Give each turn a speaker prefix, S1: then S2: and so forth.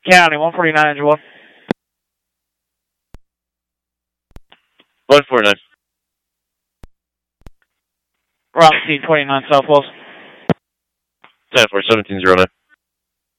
S1: County, 149 engine 1.
S2: 149.
S1: Route C29 Southwest.
S2: 10-4, 1709.